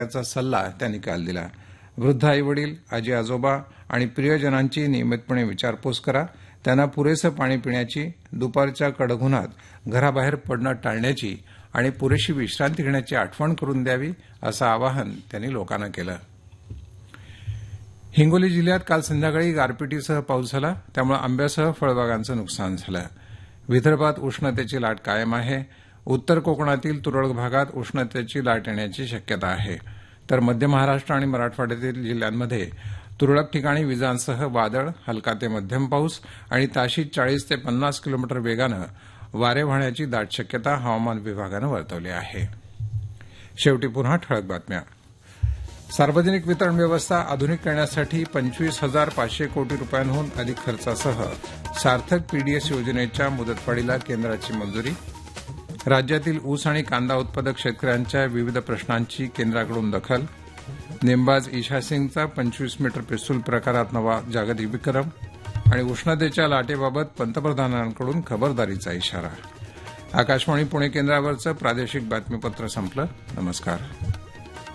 याचा सल्ला त्यांनी काल दिला. वृद्ध आईवडील, आजी आजोबा आणि प्रियजनांची नियमितपणे विचारपूस करा. त्यांना पुरेसं पाणी पिण्याची, दुपारच्या कडक उन्हात घराबाहेर पडणं टाळण्याची आणि पुरेशी विश्रांती घेण्याची आठवण करून द्यावी, असं आवाहन त्यांनी लोकांना केलं. हिंगोली जिल्ह्यात काल संध्याकाळी गारपिटीसह पाऊस झाला. त्यामुळे आंब्यासह फळबागांचं नुकसान झालं. विदर्भात उष्णतेची लाट कायम आहे. उत्तर कोकणातील तुरळक भागात उष्णतेची लाट येण्याची शक्यता आहे. तर मध्य महाराष्ट्र आणि मराठवाड्यातील जिल्ह्यांमध्ये तुरळक ठिकाणी विजांसह वादळ, हलका ते मध्यम पाऊस आणि ताशी 40 ते 50 किलोमीटर वेगानं वारे वाहण्याची दाट शक्यता हवामान विभागानं वर्तवली आहे. शेवटी पुन्हा ठळक बातम्या. सार्वजनिक वितरण व्यवस्था आधुनिक करण्यासाठी 25,500 कोटी रुपयांहून अधिक खर्चासह सार्थक पीडीएस योजनेच्या मुदतवाढीला केंद्राची मंजुरी. राज्यातील ऊस आणि कांदा उत्पादक शेतकऱ्यांच्या विविध प्रश्नांची केंद्राकडून दखल. नेमबाज ईशा सिंगचा 25 मीटर पिस्तूल प्रकारात नवा जागतिक विक्रम. आणि उष्णतेच्या लाटेबाबत पंतप्रधानांकडून खबरदारीचा इशारा. आकाशवाणी पुणे केंद्रावरचं प्रादेशिक बातमीपत्र संपलं. नमस्कार.